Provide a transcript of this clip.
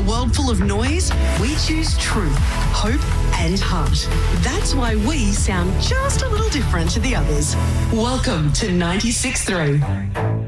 world full of noise, we choose truth, hope and heart. That's why we sound just a little different to the others. Welcome to 96.3.